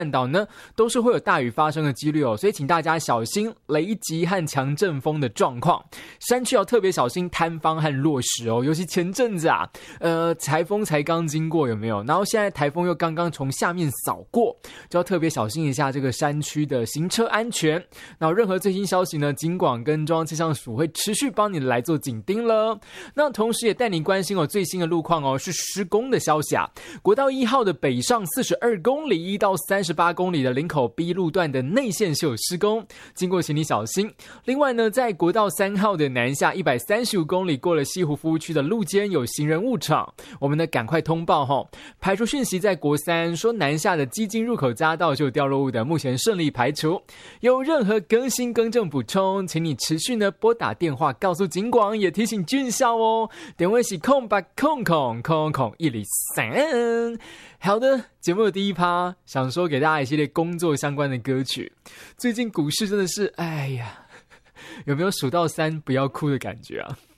半岛呢，都是会有大雨发生的几率哦，所以请大家小心雷击和强阵风的状况。山区要特别小心坍方和落石哦，尤其前阵子啊，台风才刚经过有没有？然后现在台风又刚刚从下面扫过，就要特别小心一下这个山区的行车安全。那任何最新消息呢，警广跟中央气象署会持续帮你来做紧盯了。那同时也带你关心最新的路况哦，是施工的消息啊。国道1号的北上42公里1到38公里的林口 B 路段的内线是有施工，经过请你小心。另外呢，在国道3号的南下135公里过了西湖服务区的路肩有行人误闯，我们呢赶快通报齁。排除讯息在国3说南下的基金入口匝道就有掉落物的，目前顺利排除。有任何更新更正补充，请你持续呢拨打电话告诉警广，也提醒军校哦。电话是0800000103。好的，节目的第一趴，想说给大家一系列工作相关的歌曲。最近股市真的是，哎呀，有没有数到3不要哭的感觉啊？